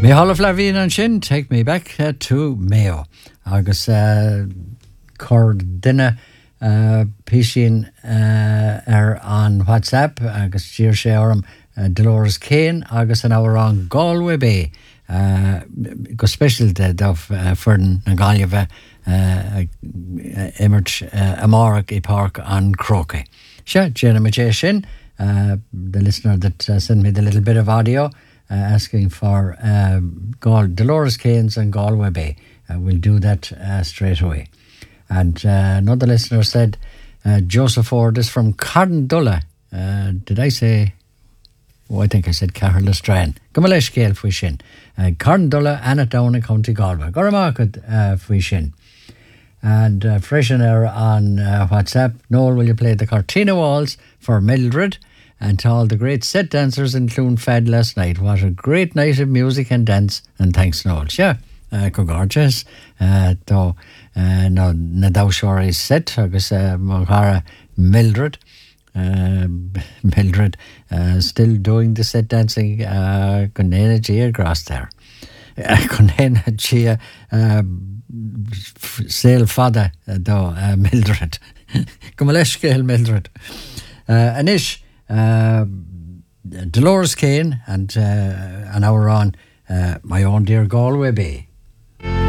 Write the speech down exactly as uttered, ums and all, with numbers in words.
Mi hall of Lavine and Shin, take me back uh, to Mayo. Agus uh, cord dinner uh, pishin uh, er on WhatsApp. Agus cheer sé orm uh, Dolores Kane. Agus an hour on Galway Bay. Uh, go special de of uh, Ferdin and Galway uh, emerge uh, Amark e Park on Croquet. Sure, Jenna Majeshin, uh, the listener that uh, sent me the little bit of audio. Uh, asking for uh, Gal- Dolores Kane's and Galway Bay. Uh, we'll do that uh, straight away. And uh, another listener said, uh, Joseph Ford is from Carndulla. Uh, did I say? Oh, I think I said Carlastrain. Gumalesh Gale Fwishin. Carndulla, Anatown, County Galway. Goramarket Fwishin. And uh, freshener on uh, WhatsApp. Noel, will you play the Cortina Waltz for Mildred? And to all the great set dancers in Clune Fed last night. What a great night of music and dance. And thanks, Noel. Yeah, uh, gorgeous. Uh, though, uh, no, Nadaw Shore is set. Agus uh, Mohara Mildred. Uh, Mildred uh, still doing the set dancing. Uh, Gunena Gia Grass there. Gunena Gia Sale Fada, though, uh, Mildred. Gumaleshkel Mildred. Uh, Anish. Uh, Dolores Kane and uh, an hour on uh, my own dear Galway Bay.